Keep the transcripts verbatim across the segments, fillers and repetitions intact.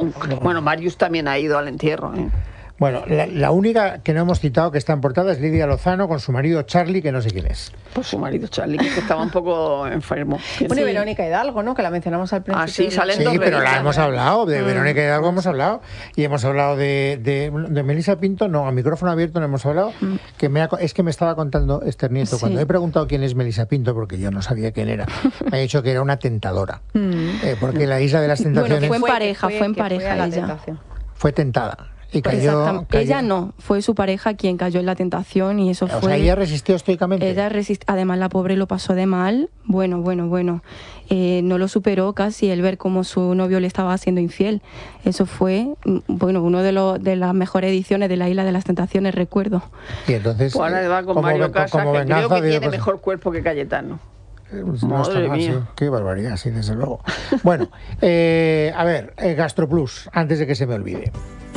Bueno, Marius también ha ido al entierro, ¿eh? Bueno, la, la única que no hemos citado que está en portada es Lidia Lozano con su marido Charlie, que no sé quién es. Pues su marido Charlie, que estaba un poco enfermo. Bueno, sí. Y Verónica Hidalgo, ¿no? Que la mencionamos al principio. Ah, sí, salen sí, dos pero la hemos hablado, de Mm. Verónica Hidalgo hemos hablado, y hemos hablado de, de, de Melissa Pinto, no, a micrófono abierto no hemos hablado, mm. que me ha, es que me estaba contando Esther Nieto, sí. Cuando he preguntado quién es Melissa Pinto, porque yo no sabía quién era, me ha dicho que era una tentadora, mm. eh, porque la Isla de las Tentaciones... Bueno, fue en pareja, fue, fue en pareja fue ella. Fue tentada. Y cayó, cayó. Ella no, fue su pareja quien cayó en la tentación y eso o fue... O sea, ella resistió estoicamente. Ella resist... Además, la pobre lo pasó de mal. Bueno, bueno, bueno. Eh, no lo superó casi el ver cómo su novio le estaba haciendo infiel. Eso fue, bueno, uno de, los de las mejores ediciones de la Isla de las Tentaciones, recuerdo. Y entonces... Pues ahora va con como, Mario Casas, que venganza, creo que tiene pues, mejor cuerpo que Cayetano. Pues no está mal, sí. Qué barbaridad, sí, desde luego. Bueno, eh, a ver, eh, GastroPlus, antes de que se me olvide.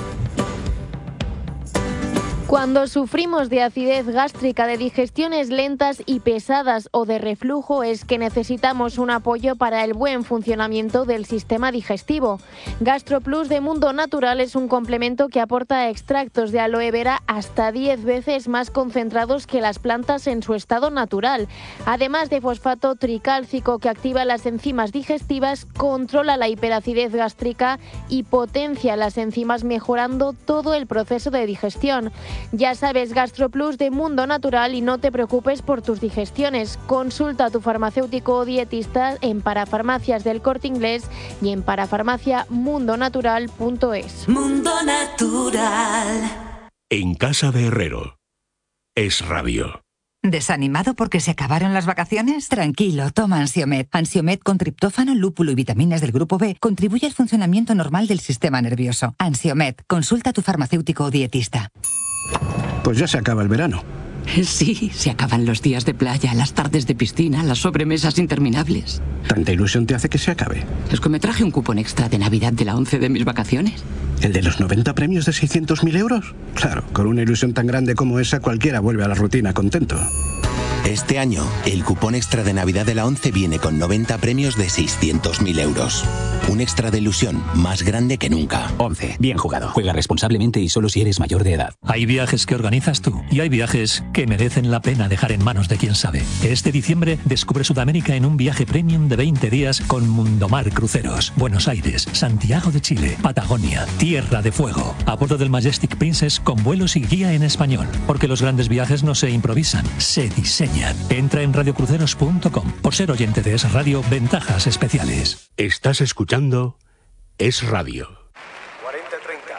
Cuando sufrimos de acidez gástrica, de digestiones lentas y pesadas o de reflujo, es que necesitamos un apoyo para el buen funcionamiento del sistema digestivo. GastroPlus de Mundo Natural es un complemento que aporta extractos de aloe vera hasta diez veces más concentrados que las plantas en su estado natural. Además de fosfato tricálcico que activa las enzimas digestivas, controla la hiperacidez gástrica y potencia las enzimas, mejorando todo el proceso de digestión. Ya sabes, GastroPlus de Mundo Natural, y no te preocupes por tus digestiones. Consulta a tu farmacéutico o dietista en Parafarmacias del Corte Inglés y en parafarmacia mundo natural punto es. Mundo Natural. En casa de Herrero. Es Radio. ¿Desanimado porque se acabaron las vacaciones? Tranquilo, toma Ansiomed. Ansiomed con triptófano, lúpulo y vitaminas del grupo B contribuye al funcionamiento normal del sistema nervioso. Ansiomed, consulta a tu farmacéutico o dietista. Pues ya se acaba el verano. Sí, se acaban los días de playa, las tardes de piscina, las sobremesas interminables. ¿Tanta ilusión te hace que se acabe? Es que me traje un cupón extra de Navidad de la once de mis vacaciones. ¿El de los noventa premios de seiscientos mil euros? Claro, con una ilusión tan grande como esa, cualquiera vuelve a la rutina contento. Este año, el cupón extra de Navidad de la once viene con noventa premios de seiscientos mil euros. Un extra de ilusión más grande que nunca. once. Bien jugado. Juega responsablemente y solo si eres mayor de edad. Hay viajes que organizas tú y hay viajes que merecen la pena dejar en manos de quien sabe. Este diciembre descubre Sudamérica en un viaje premium de veinte días con Mundomar Cruceros. Buenos Aires, Santiago de Chile, Patagonia, Tierra de Fuego. A bordo del Majestic Princess con vuelos y guía en español. Porque los grandes viajes no se improvisan, se diseñan. Entra en radio cruceros punto com. Por ser oyente de Es Radio, ventajas especiales. Estás escuchando Es Radio. cuarenta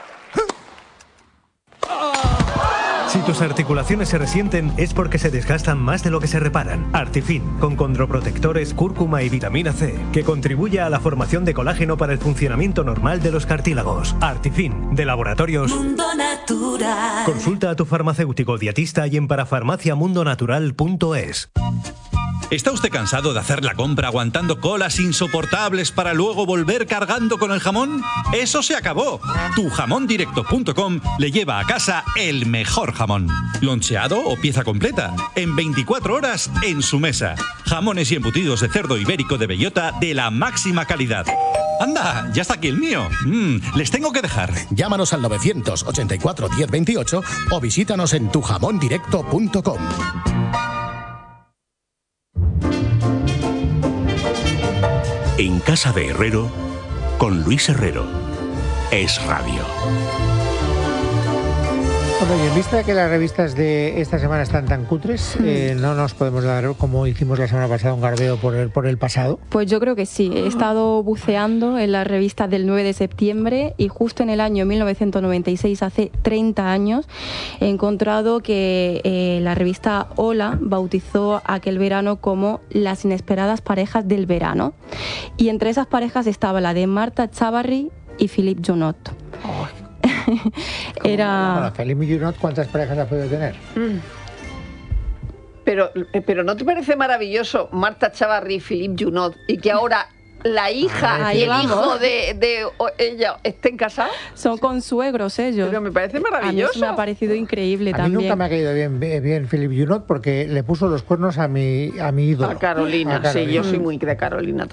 treinta. Si tus articulaciones se resienten es porque se desgastan más de lo que se reparan. Artifin, con condroprotectores, cúrcuma y vitamina C, que contribuye a la formación de colágeno para el funcionamiento normal de los cartílagos. Artifin, de Laboratorios Mundo Natural. Consulta a tu farmacéutico dietista y en parafarmacia mundo natural punto es. ¿Está usted cansado de hacer la compra aguantando colas insoportables para luego volver cargando con el jamón? ¡Eso se acabó! tu jamón directo punto com le lleva a casa el mejor jamón. Loncheado o pieza completa, en veinticuatro horas en su mesa. Jamones y embutidos de cerdo ibérico de bellota de la máxima calidad. ¡Anda! ¡Ya está aquí el mío! Mm, les tengo que dejar. Llámanos al novecientos ochenta y cuatro diez veintiocho o visítanos en tu jamón directo punto com. En casa de Herrero, con Luis Herrero. Es Radio. Bueno, y en vista de que las revistas de esta semana están tan cutres, mm. eh, no nos podemos dar, como hicimos la semana pasada, un garbeo por el, por el pasado. Pues yo creo que sí. He estado buceando en las revistas del nueve de septiembre y justo en el año mil novecientos noventa y seis, hace treinta años, he encontrado que eh, la revista Hola bautizó aquel verano como las inesperadas parejas del verano. Y entre esas parejas estaba la de Marta Chavarri y Philippe Junot. Oh. Era... Bueno, Philippe Junot, ¿cuántas parejas ha podido tener? Mm. Pero, pero ¿no te parece maravilloso Marta Chavarri y Philippe Junot y que ahora la hija ah, y el vamos. hijo de, de ella estén casados? Son consuegros ellos. Pero me parece maravilloso. A mí me ha parecido increíble a también. A mí nunca me ha caído bien, bien Philippe Junot porque le puso los cuernos a mi, a mi ídolo. A Carolina, a Carolina. Sí, yo soy muy de Carolina también.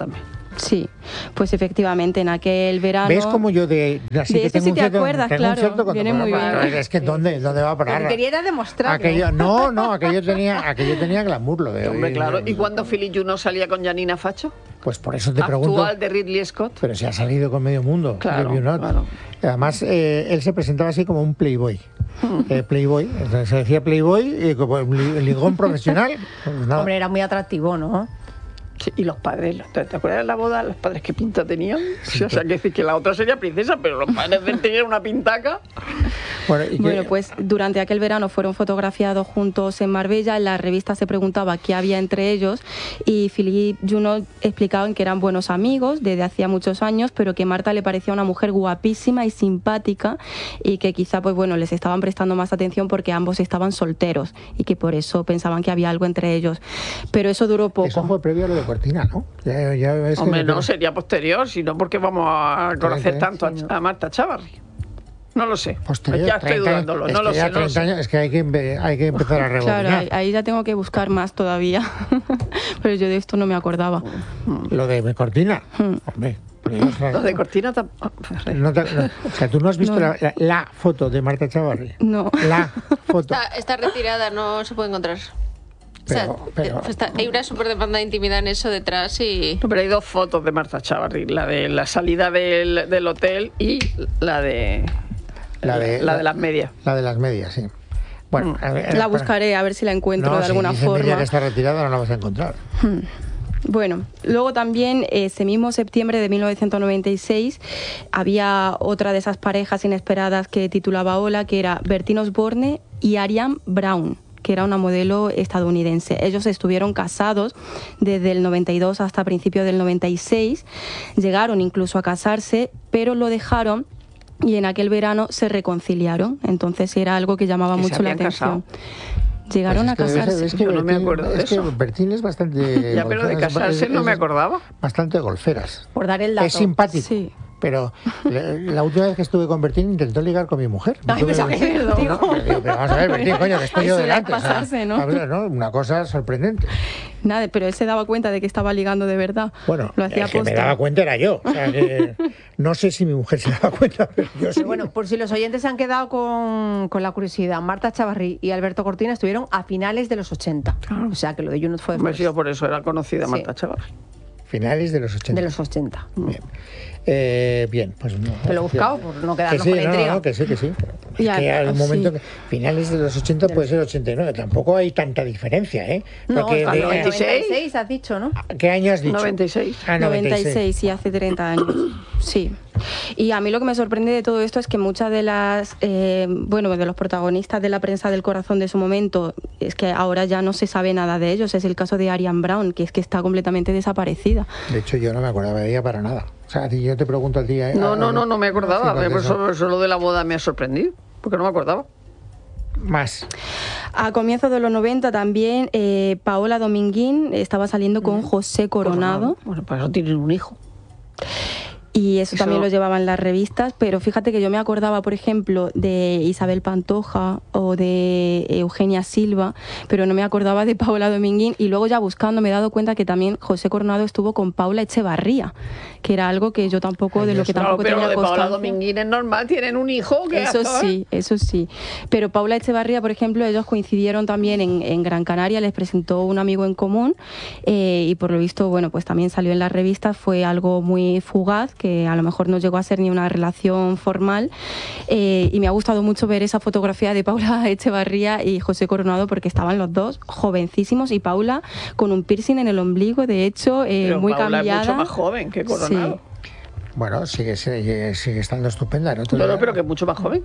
Sí, pues efectivamente en aquel verano... ¿Ves como yo de... Así de que este tengo sí un te cierto, acuerdas, tengo un claro, cierto viene muy control. bien. Es que ¿dónde, ¿dónde va a parar? Lo que quería era demostrarlo. Aquello, no, no, aquello tenía, aquello tenía glamour, lo de hoy. Hombre, claro. ¿Y cuando Philip Juno salía con Janina Facho? Pues por eso te pregunto... Actual de Ridley Scott. Pero se ha salido con medio mundo. Claro, Philip Junot. claro. Además, eh, él se presentaba así como un playboy. Eh, playboy, entonces se decía playboy, y como un ligón profesional. Pues nada. Hombre, era muy atractivo, ¿no? Sí, y los padres, ¿te, ¿te acuerdas de la boda? Los padres qué pinta tenían. Sí, o sea, que decir que la otra sería princesa, pero los padres de él tenían una pintaca. Bueno, ¿y Bueno, qué? pues durante aquel verano fueron fotografiados juntos en Marbella. En la revista se preguntaba qué había entre ellos y Philip Junot explicaban que eran buenos amigos desde hacía muchos años, pero que Marta le parecía una mujer guapísima y simpática y que quizá pues bueno les estaban prestando más atención porque ambos estaban solteros y que por eso pensaban que había algo entre ellos. Pero eso duró poco. Eso fue previo a lo de Cortina, ¿no? Ya, ya ves Hombre, que no, sería posterior, sino porque vamos a conocer sí, tanto sí, a, a Marta Chavarri. No lo sé. Posterior, ya estoy treinta dudándolo, es no que lo ya sé. No lo treinta sé. años, es que hay que, empe- hay que empezar a rebobinar. Claro, ahí, ahí ya tengo que buscar más todavía. Pero yo de esto no me acordaba. Lo de Cortina, hombre. Lo de Cortina tam- No te- no, o sea, tú no has visto No. la, la- la foto de Marta Chavarri. No. La foto. Está, está retirada, no se puede encontrar. O sea, Pero- pero- eh, está- hay una súper demanda de intimidad en eso detrás y... No, pero hay dos fotos de Marta Chavarri, la de la salida del, del hotel y la de La de, la de las medias. La de las medias, sí. Bueno, a ver, La para- buscaré a ver si la encuentro no, de alguna si dice forma. Media que está retirada, no la vas a encontrar. Bueno, luego también ese mismo septiembre de mil novecientos noventa y seis había otra de esas parejas inesperadas que titulaba Hola, que era Bertine Osborne y Ariane Brown, que era una modelo estadounidense. Ellos estuvieron casados desde el noventa y dos hasta principios del noventa y seis, llegaron incluso a casarse, pero lo dejaron y en aquel verano se reconciliaron. Entonces era algo que llamaba ¿Que se mucho la habían atención. Llegaron Pues a es que debe ser- casarse. es que Yo no me Bertín- acuerdo de es que eso. Bertín es bastante... Ya, pero de golfera, casarse es- no me es acordaba. Bastante golferas. Por dar el dato. Es simpático. Sí. Pero la, la última vez que estuve con Bertín intentó ligar con mi mujer. Ay, Tuve- pensaba que era No, contigo. pero digo, pero vamos a ver, Bertín, coño, que estoy yo Suele delante. o sea, pasarse, ¿no? a ver, ¿no? Una cosa sorprendente. Nada, pero él se daba cuenta de que estaba ligando de verdad. Bueno, lo hacía el que me posta. daba cuenta era yo. O sea, que no sé si mi mujer se daba cuenta, pero yo sí. Pero bueno, por si los oyentes se han quedado con, con la curiosidad, Marta Chavarri y Alberto Cortina estuvieron a finales de los ochenta. O sea que lo de Junot fue Me después, sido por eso era conocida Sí. Marta Chavarri. Finales de los ochenta. de los ochenta. Bien. Eh, bien, pues no. Te lo he buscado bien. por no Que quedarnos sí, con la no, intriga. no, que sí, que sí. Es Ya, que hay un sí. momento que finales de los ochenta puede ser ochenta y nueve. Tampoco hay tanta diferencia, ¿eh? No, Porque hasta de- el noventa y noventa y seis has dicho, ¿no? ¿Qué año has dicho? noventa y seis. Ah, noventa y seis, sí, hace treinta años. Sí. Y a mí lo que me sorprende de todo esto es que muchas de las, eh, bueno, de los protagonistas de la prensa del corazón de su momento, es que ahora ya no se sabe nada de ellos. Es el caso de Ariane Brown, que es que está completamente desaparecida. De hecho, yo no me acordaba de ella para nada. O sea, si yo te pregunto a ti... eh, No, a- no, no, no me acordaba. Sí, pues por eso. eso, eso lo de la boda me ha sorprendido, porque no me acordaba. Más. A comienzos de los noventa también eh, Paola Dominguín estaba saliendo con José Coronado. Bueno, pues eso tienen un hijo. Y eso, Eso- también lo llevaban las revistas, pero fíjate que yo me acordaba, por ejemplo, de Isabel Pantoja o de Eugenia Silva, pero no me acordaba de Paola Dominguín. Y luego ya buscando me he dado cuenta que también José Coronado estuvo con Paula Echevarría, que era algo que yo tampoco, de lo que Claro, tampoco pero lo tenía de Paola constancia. Dominguín es normal, tienen un hijo que Eso acaba- sí, eso sí. Pero Paula Echevarría, por ejemplo, ellos coincidieron también en, en Gran Canaria, les presentó un amigo en común eh, y por lo visto, bueno, pues también salió en las revistas, fue algo muy fugaz, que a lo mejor no llegó a ser ni una relación formal eh, y me ha gustado mucho ver esa fotografía de Paula Echevarría y José Coronado porque estaban los dos jovencísimos y Paula con un piercing en el ombligo, de hecho, eh, Pero muy Paula cambiada. es mucho más joven que Coronado. Sí. Bueno, sigue, sigue, sigue estando estupenda, ¿no? Te No, lo- no, pero que es mucho más joven.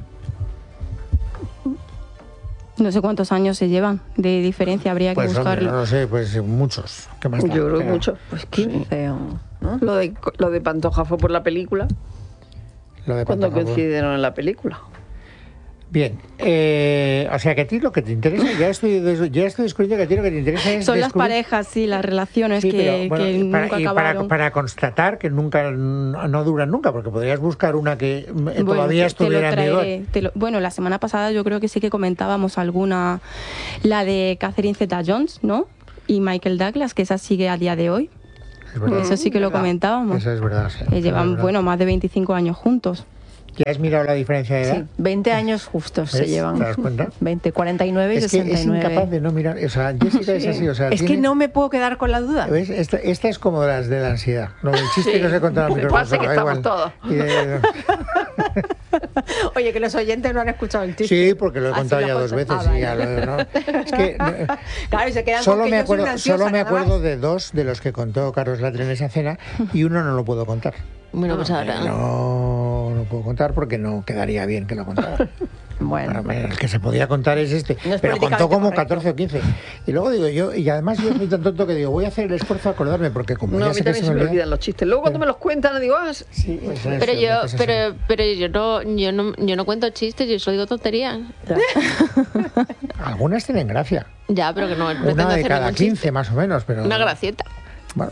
No sé cuántos años se llevan de diferencia, habría que Pues hombre, buscarlo. no lo sé, pues muchos. ¿Qué más da? Yo creo que Pero- mucho. Pues quince o... ¿no? Lo de, lo de Pantoja fue por la película, Lo de cuando Pantoja, pues. coincidieron en la película. Bien, eh, o sea que a ti lo que te interesa, ya estoy, des- ya estoy descubriendo que a ti lo que te interesa es Son las descubrir- parejas, sí, las relaciones Sí, que, pero, bueno, que y para, nunca y para- acabaron. para constatar que nunca no duran nunca, porque podrías buscar una que eh, Bueno, todavía te- te lo estuviera en vigor. traeré, te lo- bueno, la semana pasada yo creo que sí que comentábamos alguna, la de Catherine Zeta-Jones, ¿no? Y Michael Douglas, que esa sigue a día de hoy. es verdad. Eso sí que lo comentábamos. Eso es verdad, sí. Eh, llevan, es verdad. bueno, más de veinticinco años juntos. ¿Ya has mirado la diferencia de edad? Sí, veinte años justos se ¿Ves? llevan. ¿Te das cuenta? veinte, cuarenta y nueve y Es que sesenta y nueve. es incapaz de no mirar. O sea, Jessica es Sí. así. O sea, es tiene- que no me puedo quedar con la duda. ¿Ves? Esta, esta es como las de la ansiedad. No, el chiste Sí. que os he contado al Me micrófono. pasa que da estamos igual. todos. Y de- Oye, que los oyentes no han escuchado el chiste. Sí, porque lo he Ah, sí, contado lo ya has dos veces. contado. y ya lo- ¿no? Es que no, Claro, y se quedan solo con que me yo soy una acuerdo, ansiosa, solo me nada más. acuerdo de dos de los que contó Carlos Latre en esa cena y uno no lo puedo contar. Bueno, pues ahora. No, no puedo contar porque no quedaría bien que lo contara. Bueno, Bueno, el que se podía contar es este, No es pero contó políticamente como correcto. catorce o quince. Y luego digo yo, y además yo soy tan tonto que digo, voy a hacer el esfuerzo de acordarme porque como No, a ya mí sé que también se me olvida. olvidan los chistes. Luego cuando me los cuentan, digo, ah, sí. Pues Pero eso, yo, una cosa así. pero, pero yo no, yo no, yo no cuento chistes, yo solo digo tonterías. Algunas tienen gracia. Ya, pero que no pretendo Una de hacer cada ningún chiste. quince más o menos, pero Una gracieta. bueno.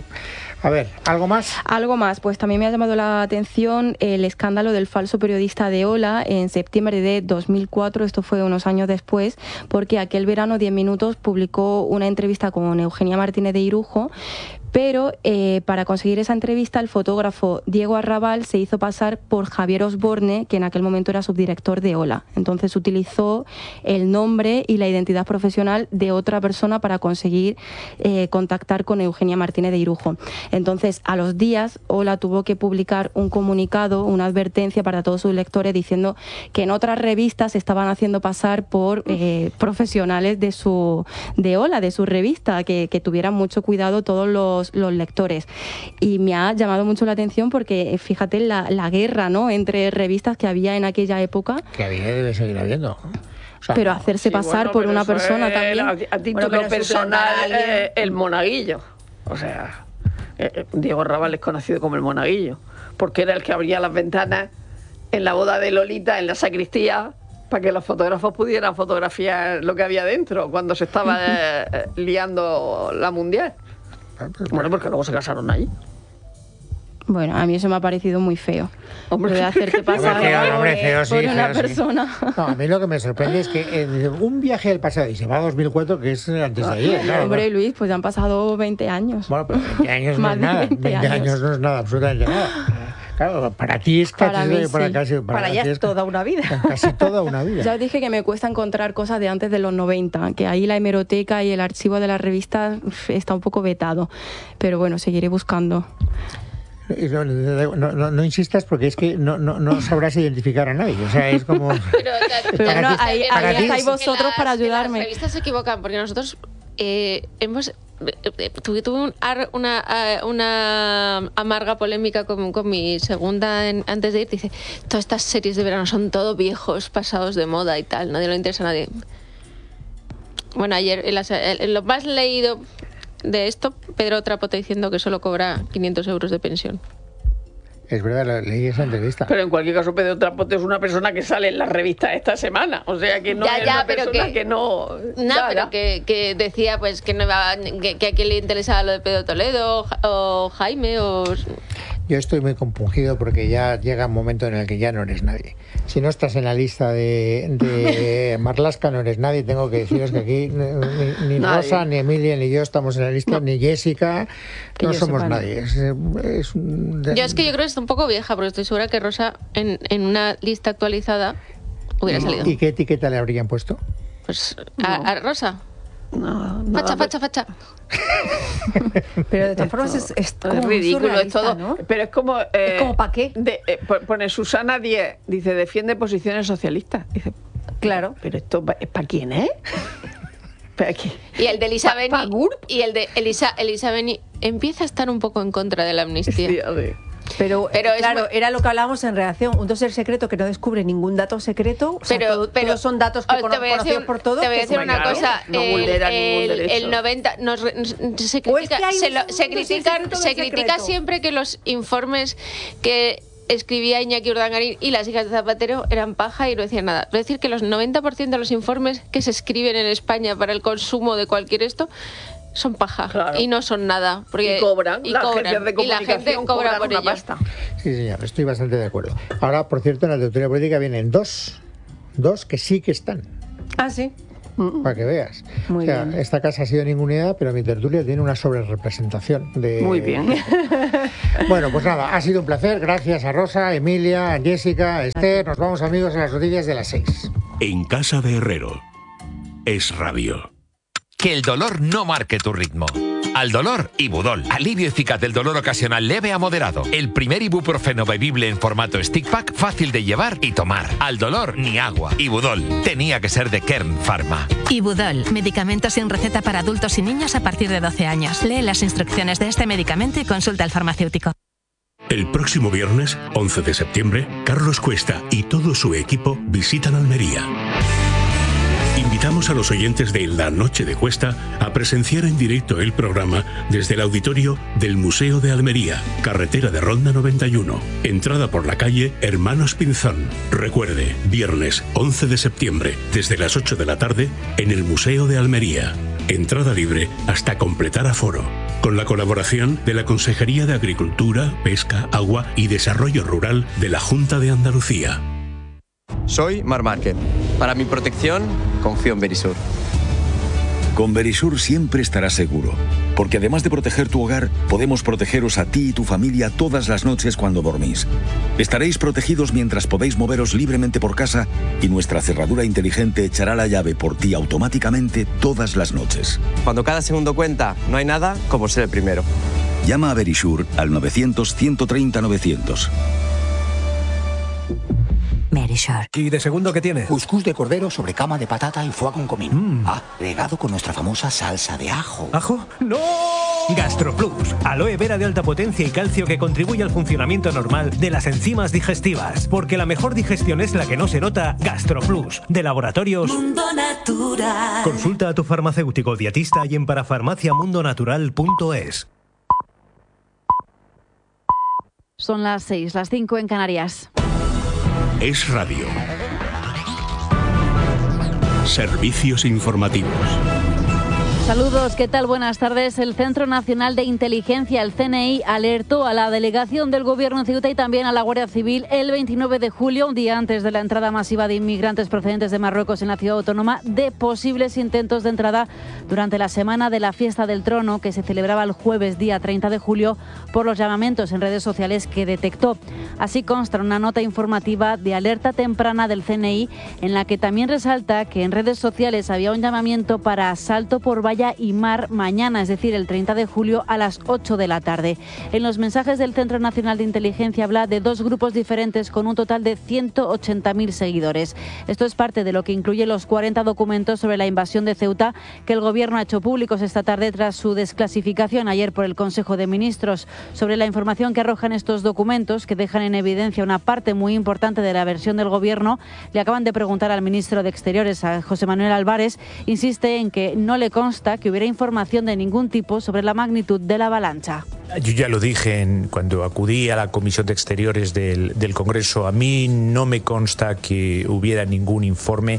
A ver, ¿algo más? Algo más, pues también me ha llamado la atención el escándalo del falso periodista de Hola en septiembre de dos mil cuatro, esto fue unos años después, porque aquel verano diez minutos publicó una entrevista con Eugenia Martínez de Irujo, pero eh, para conseguir esa entrevista el fotógrafo Diego Arrabal se hizo pasar por Javier Osborne, que en aquel momento era subdirector de Hola. Entonces utilizó el nombre y la identidad profesional de otra persona para conseguir eh, contactar con Eugenia Martínez de Irujo. Entonces, a los días, Hola tuvo que publicar un comunicado, una advertencia para todos sus lectores diciendo que en otras revistas se estaban haciendo pasar por eh, profesionales de su de Hola, de su revista, que, que tuvieran mucho cuidado todos los, los lectores. Y me ha llamado mucho la atención porque, fíjate, la, la guerra, ¿no?, entre revistas que había en aquella época. Que había debe seguir habiendo. O sea, Pero hacerse Sí, pasar bueno, por pero una eso persona es también. A, a título Bueno, pero personal, suplantar a alguien. eh, el monaguillo. O sea, eh, Diego Raval es conocido como el monaguillo, porque era el que abría las ventanas en la boda de Lolita, en la sacristía, para que los fotógrafos pudieran fotografiar lo que había dentro cuando se estaba eh, liando la mundial. Bueno, porque luego se casaron allí. Bueno, a mí eso me ha parecido muy feo. Hombre, Lo de hacerte pasar Hombre, feo, hombre, feo, sí, por una feo, sí. persona. No, a mí lo que me sorprende es que eh, un viaje del pasado y se va a dos mil cuatro, que es antes de ayer. Claro, Hombre, claro. Luis, pues ya han pasado veinte años. Bueno, pero veinte años no Más es de nada. veinte veinte años. años no es nada, absolutamente nada. Claro, para ti es casi, Para mí, para sí. casi, para Para allá ti es toda una vida. casi toda una vida. Ya os dije que me cuesta encontrar cosas de antes de los noventa, que ahí la hemeroteca y el archivo de las revistas uf, está un poco vetado. Pero bueno, seguiré buscando. No, no, no, no insistas porque es que no, no, no sabrás identificar a nadie. O sea, es como. Pero, Pero Para bueno, ti- ahí, para ahí ti- estáis que vosotros las- para que ayudarme. Las revistas se equivocan porque nosotros eh, hemos eh, eh, tuve, tuve un ar- una, eh, una amarga polémica con, con mi segunda en- antes de ir. Dice, todas estas series de verano son todo viejos, pasados de moda y tal, nadie le interesa a nadie. Bueno, ayer en, las- en lo más leído de esto, Pedro Trapote diciendo que solo cobra quinientos euros de pensión. Es verdad, la- leí esa entrevista. Pero en cualquier caso, Pedro Trapote es una persona que sale en las revistas esta semana. O sea, que no Ya, es ya, una pero persona que- que, no... No, Ya, pero ya. que, que decía pues que no iba, que, que a quién le interesaba lo de Pedro Toledo o, Ja- o Jaime o... Yo estoy muy compungido porque ya llega un momento en el que ya no eres nadie. Si no estás en la lista de, de Marlaska, no eres nadie. Tengo que deciros que aquí ni, ni Nadie. Rosa, ni Emilia, ni yo estamos en la lista, ni Jessica. Que No yo somos sepa, no. nadie. Es, es un- Yo es que yo creo que está un poco vieja, porque estoy segura que Rosa en, en una lista actualizada hubiera salido. ¿Y qué etiqueta le habrían puesto? Pues a, a Rosa. No, nada, Facha, facha, facha. Pero de todas formas es, es como es muy ridículo, es surrealista, todo. ¿no? Pero es como. eh, Es como, ¿pa' qué? de- eh, po- pone Susana diez, dice, defiende posiciones socialistas. Dice, Claro. pero esto pa- es para quién, ¿eh? ¿Para quién? Y el de Elisa Pa- Beni. pa' Gurb. Y el de Elisa, Elisa Beni empieza a estar un poco en contra de la amnistía. Sí, a ver. Pero, Pero eh, es claro, muy- era lo que hablábamos en redacción, un dossier secreto que no descubre ningún dato secreto, o sea, Pero- todo- pero- todos son datos que Oh, cono- te voy a conocidos decir- por todos. Te voy a que decir son una claros. cosa. no el, vulnera ningún el- derecho. el noventa nos, re- nos- se O es critica, que hay se, un- lo- un se dossier critican, secreto se del critica secreto. siempre que los informes que escribía Iñaki Urdangarín y las hijas de Zapatero eran paja y no decían nada. Es decir, que los noventa por ciento de los informes que se escriben en España para el consumo de cualquier esto son paja Claro. y no son nada. Porque, Y cobran, y las cobran, agencias de y la gente comunicación cobra cobran por una ello. pasta. Sí, señor, estoy bastante de acuerdo. Ahora, por cierto, en la tertulia política vienen dos. Dos que sí que están. Ah, sí. Mm. Para que veas. Muy o sea, bien. esta casa ha sido ninguneada, pero mi tertulia tiene una sobrerepresentación de... Muy bien. Bueno, pues nada, ha sido un placer. Gracias a Rosa, a Emilia, a Jessica, a Esther. Nos vamos, amigos, a las noticias de las seis. En Casa de Herrero. Es Radio. Que el dolor no marque tu ritmo. Al dolor, Ibudol. Alivio eficaz del dolor ocasional leve a moderado. El primer ibuprofeno bebible en formato stick pack, fácil de llevar y tomar. Al dolor, ni agua. Ibudol. Tenía que ser de Kern Pharma. Ibudol. Medicamento sin receta para adultos y niños a partir de doce años. Lee las instrucciones de este medicamento y consulta al farmacéutico. El próximo viernes, once de septiembre, Carlos Cuesta y todo su equipo visitan Almería. Invitamos a los oyentes de La Noche de Cuesta a presenciar en directo el programa desde el auditorio del Museo de Almería, carretera de Ronda noventa y uno, entrada por la calle Hermanos Pinzón. Recuerde, viernes once de septiembre, desde las ocho de la tarde, en el Museo de Almería. Entrada libre hasta completar aforo. Con la colaboración de la Consejería de Agricultura, Pesca, Agua y Desarrollo Rural de la Junta de Andalucía. Soy Mar Márquez. Para mi protección, confío en Verisur. Con Verisur siempre estarás seguro, porque además de proteger tu hogar, podemos protegeros a ti y tu familia todas las noches cuando dormís. Estaréis protegidos mientras podéis moveros libremente por casa y nuestra cerradura inteligente echará la llave por ti automáticamente todas las noches. Cuando cada segundo cuenta, no hay nada como ser el primero. Llama a Verisur al novecientos, ciento treinta, novecientos. Verisur. ¿Y de segundo qué tiene? Cuscús de cordero sobre cama de patata y foie con comino. Mm. Ah, regado con nuestra famosa salsa de ajo. ¿Ajo? ¡No! GastroPlus. Aloe vera de alta potencia y calcio que contribuye al funcionamiento normal de las enzimas digestivas. Porque la mejor digestión es la que no se nota. GastroPlus. De Laboratorios Mundo Natural. Consulta a tu farmacéutico dietista y en parafarmacia mundo natural punto es. Son las seis, las cinco en Canarias. Es Radio. Servicios informativos. Saludos, ¿qué tal? Buenas tardes. El Centro Nacional de Inteligencia, el C N I, alertó a la delegación del Gobierno en Ceuta y también a la Guardia Civil el veintinueve de julio, un día antes de la entrada masiva de inmigrantes procedentes de Marruecos en la ciudad autónoma, de posibles intentos de entrada durante la semana de la Fiesta del Trono, que se celebraba el jueves día treinta de julio, por los llamamientos en redes sociales que detectó. Así consta una nota informativa de alerta temprana del C N I, en la que también resalta que en redes sociales había un llamamiento para asalto por valla y mar mañana, es decir, el treinta de julio a las ocho de la tarde. En los mensajes del Centro Nacional de Inteligencia habla de dos grupos diferentes con un total de ciento ochenta mil seguidores. Esto es parte de lo que incluye los cuarenta documentos sobre la invasión de Ceuta que el Gobierno ha hecho públicos esta tarde tras su desclasificación ayer por el Consejo de Ministros. Sobre la información que arrojan estos documentos, que dejan en evidencia una parte muy importante de la versión del Gobierno, le acaban de preguntar al ministro de Exteriores, a José Manuel Álvarez. Insiste en que no le consta que hubiera información de ningún tipo sobre la magnitud de la avalancha. Yo ya lo dije en, cuando acudí a la Comisión de Exteriores del, del Congreso. A mí no me consta que hubiera ningún informe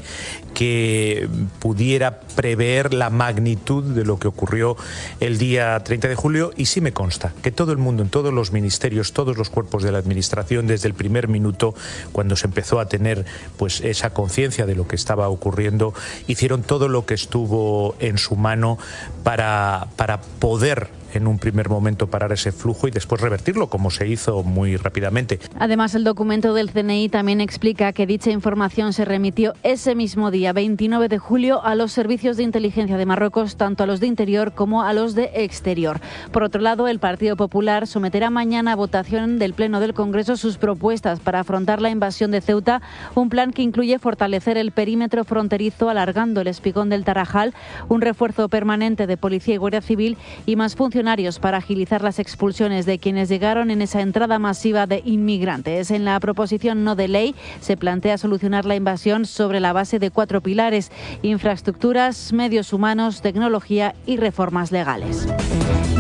que pudiera prever la magnitud de lo que ocurrió el día treinta de julio, y sí me consta que todo el mundo, en todos los ministerios, todos los cuerpos de la Administración, desde el primer minuto, cuando se empezó a tener pues esa conciencia de lo que estaba ocurriendo, hicieron todo lo que estuvo en su mano para, para poder en un primer momento parar ese flujo y después revertirlo, como se hizo muy rápidamente. Además, el documento del C N I también explica que dicha información se remitió ese mismo día, veintinueve de julio, a los servicios de inteligencia de Marruecos, tanto a los de interior como a los de exterior. Por otro lado, el Partido Popular someterá mañana a votación del Pleno del Congreso sus propuestas para afrontar la invasión de Ceuta, un plan que incluye fortalecer el perímetro fronterizo alargando el espigón del Tarajal, un refuerzo permanente de policía y guardia civil y más funcionarios para agilizar las expulsiones de quienes llegaron en esa entrada masiva de inmigrantes. En la proposición no de ley se plantea solucionar la invasión sobre la base de cuatro pilares: infraestructuras, medios humanos, tecnología y reformas legales.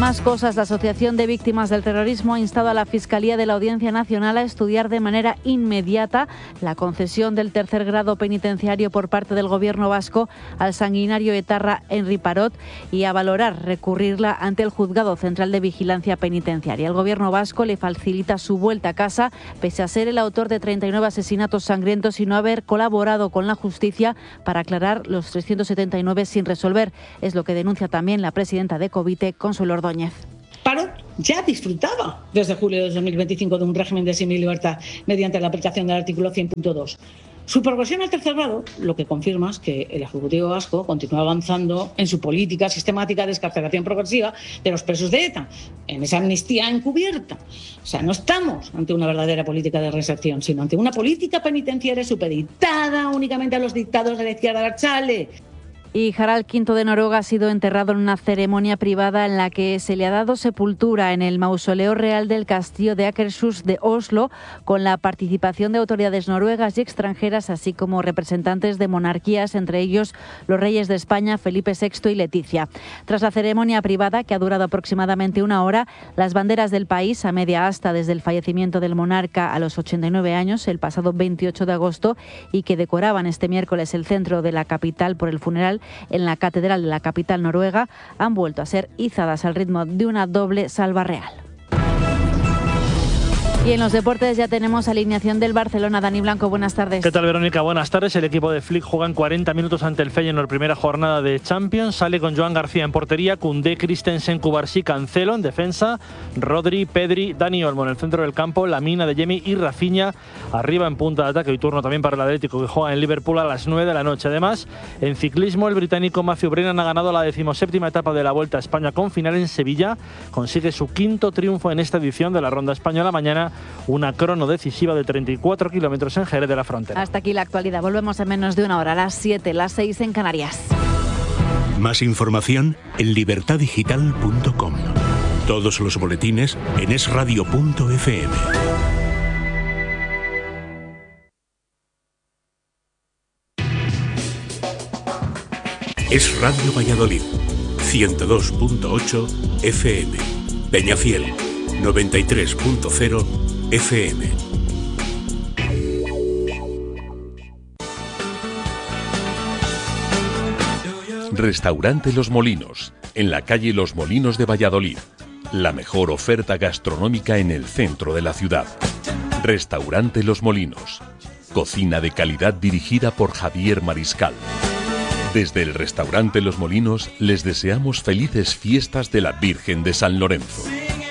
Más cosas. La Asociación de Víctimas del Terrorismo ha instado a la Fiscalía de la Audiencia Nacional a estudiar de manera inmediata la concesión del tercer grado penitenciario por parte del Gobierno vasco al sanguinario etarra Henri Parot y a valorar recurrirla ante el Juzgado Central de Vigilancia Penitenciaria. El Gobierno vasco le facilita su vuelta a casa, pese a ser el autor de treinta y nueve asesinatos sangrientos y no haber colaborado con la justicia para aclarar los trescientos setenta y nueve sin resolver. Es lo que denuncia también la presidenta de Covite, Consuelo Ordóñez. Parot ya disfrutaba desde julio de dos mil veinticinco de un régimen de semilibertad mediante la aplicación del artículo cien punto dos. Su progresión al tercer grado lo que confirma es que el Ejecutivo vasco continúa avanzando en su política sistemática de excarcelación progresiva de los presos de ETA, en esa amnistía encubierta. O sea, no estamos ante una verdadera política de reinserción, sino ante una política penitenciaria supeditada únicamente a los dictados de la izquierda abertzale. Y Harald quinto de Noruega ha sido enterrado en una ceremonia privada en la que se le ha dado sepultura en el mausoleo real del castillo de Akershus de Oslo, con la participación de autoridades noruegas y extranjeras, así como representantes de monarquías, entre ellos los reyes de España, Felipe sexto y Leticia. Tras la ceremonia privada, que ha durado aproximadamente una hora, las banderas del país, a media asta desde el fallecimiento del monarca a los ochenta y nueve años, el pasado veintiocho de agosto, y que decoraban este miércoles el centro de la capital por el funeral, en la catedral de la capital noruega, han vuelto a ser izadas al ritmo de una doble salva real. Y en los deportes ya tenemos alineación del Barcelona. Dani Blanco, buenas tardes. ¿Qué tal, Verónica? Buenas tardes. El equipo de Flick juega en cuarenta minutos ante el Feyenoord, primera jornada de Champions. Sale con Joan García en portería, Koundé, Christensen, Cubarsí, Cancelo en defensa, Rodri, Pedri, Dani Olmo en el centro del campo, Lamina, De Jemi y Rafinha arriba en punta de ataque. Hoy turno también para el Atlético, que juega en Liverpool a las nueve de la noche. Además, en ciclismo, el británico Matthew Brennan ha ganado la decimoséptima etapa de la Vuelta a España con final en Sevilla. Consigue su quinto triunfo en esta edición de la Ronda Española. Mañana una crono decisiva de treinta y cuatro kilómetros en Jerez de la Frontera. Hasta aquí la actualidad. Volvemos en menos de una hora, a las siete, las seis en Canarias. Más información en libertad digital punto com. Todos los boletines en es radio punto efe eme. Es Radio Valladolid, ciento dos punto ocho efe eme. Peñafiel, noventa y tres punto cero efe eme. Restaurante Los Molinos, en la calle Los Molinos de Valladolid. La mejor oferta gastronómica en el centro de la ciudad. Restaurante Los Molinos. Cocina de calidad dirigida por Javier Mariscal. Desde el Restaurante Los Molinos les deseamos felices fiestas de la Virgen de San Lorenzo.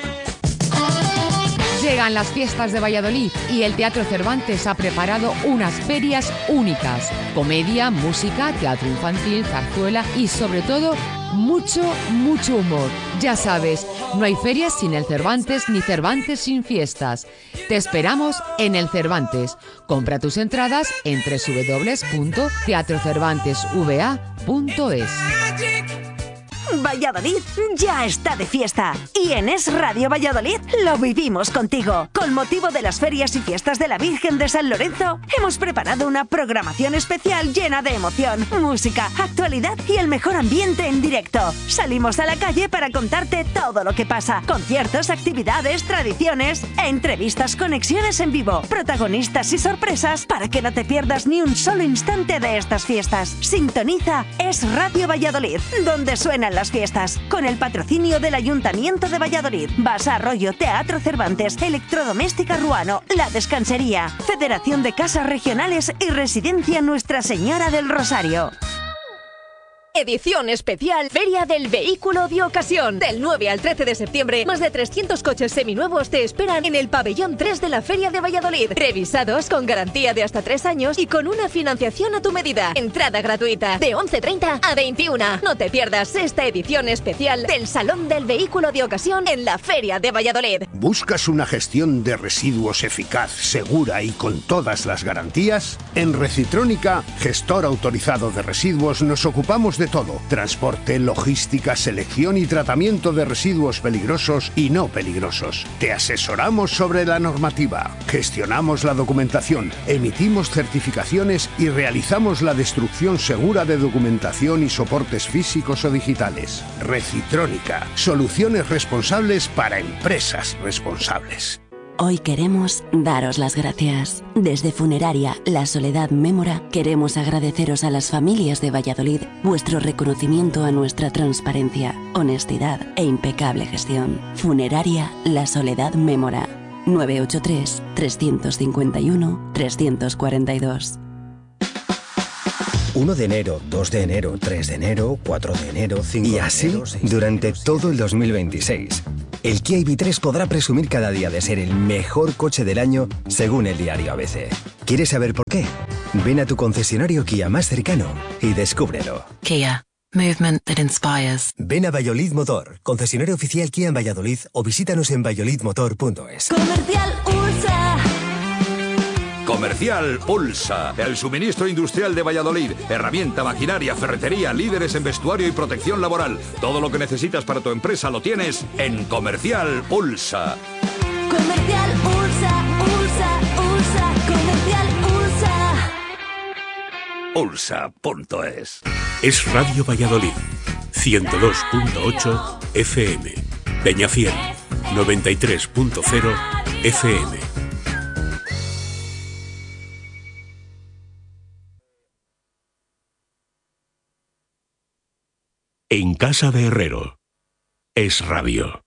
Llegan las fiestas de Valladolid y el Teatro Cervantes ha preparado unas ferias únicas. Comedia, música, teatro infantil, zarzuela y sobre todo mucho, mucho humor. Ya sabes, no hay ferias sin el Cervantes ni Cervantes sin fiestas. Te esperamos en el Cervantes. Compra tus entradas en doble u doble u doble u punto teatro cervantes v a punto es. Valladolid ya está de fiesta y en Es Radio Valladolid lo vivimos contigo. Con motivo de las ferias y fiestas de la Virgen de San Lorenzo, hemos preparado una programación especial llena de emoción, música, actualidad y el mejor ambiente en directo. Salimos a la calle para contarte todo lo que pasa. Conciertos, actividades, tradiciones, entrevistas, conexiones en vivo, protagonistas y sorpresas para que no te pierdas ni un solo instante de estas fiestas. Sintoniza Es Radio Valladolid, donde suenan las fiestas, con el patrocinio del Ayuntamiento de Valladolid, Basa Arroyo, Teatro Cervantes, Electrodoméstica Ruano, La Descansería, Federación de Casas Regionales y Residencia Nuestra Señora del Rosario. Edición especial Feria del Vehículo de Ocasión. Del nueve al trece de septiembre, más de trescientos coches seminuevos te esperan en el pabellón tres de la Feria de Valladolid. Revisados con garantía de hasta tres años y con una financiación a tu medida. Entrada gratuita de once treinta a veintiuna. No te pierdas esta edición especial del Salón del Vehículo de Ocasión en la Feria de Valladolid. ¿Buscas una gestión de residuos eficaz, segura y con todas las garantías? En Recitrónica, gestor autorizado de residuos, nos ocupamos de de todo: transporte, logística, selección y tratamiento de residuos peligrosos y no peligrosos. Te asesoramos sobre la normativa, gestionamos la documentación, emitimos certificaciones y realizamos la destrucción segura de documentación y soportes físicos o digitales. Recitrónica, soluciones responsables para empresas responsables. Hoy queremos daros las gracias. Desde Funeraria La Soledad Mémora queremos agradeceros a las familias de Valladolid vuestro reconocimiento a nuestra transparencia, honestidad e impecable gestión. Funeraria La Soledad Mémora. nueve ocho tres, tres cinco uno, tres cuatro dos. uno de enero, dos de enero, tres de enero, cuatro de enero, cinco de enero... Y así, durante todo el dos mil veintiséis. El Kia I V tres podrá presumir cada día de ser el mejor coche del año, según el diario A B C. ¿Quieres saber por qué? Ven a tu concesionario Kia más cercano y descúbrelo. Kia. Movement that inspires. Ven a Valladolid Motor, concesionario oficial Kia en Valladolid, o visítanos en valladolid motor punto es. Comercial Ursa. Comercial Pulsa, el suministro industrial de Valladolid. Herramienta, maquinaria, ferretería, líderes en vestuario y protección laboral. Todo lo que necesitas para tu empresa lo tienes en Comercial Pulsa. Comercial Ursa, Ursa, Ursa, Comercial Ursa. Pulsa punto es. Es Radio Valladolid, ciento dos punto ocho F M. Peñafiel, noventa y tres punto cero F M. En casa de Herrero. Es Radio.